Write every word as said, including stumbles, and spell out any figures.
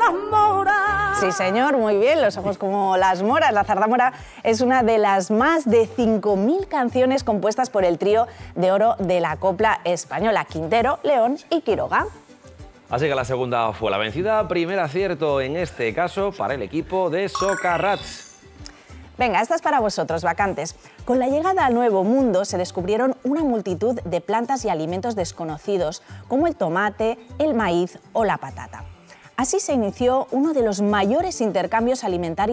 las moras. Sí, señor, muy bien, Los ojos como las moras. La zarzamora es una de las más de cinco mil canciones compuestas por el trío de oro de la copla española, Quintero, León y Quiroga. Así que la segunda fue la vencida. Primer acierto en este caso para el equipo de Socarrats. Venga, esta es para vosotros, vacantes. Con la llegada al Nuevo Mundo se descubrieron una multitud de plantas y alimentos desconocidos, como el tomate, el maíz o la patata. Así se inició uno de los mayores intercambios alimentarios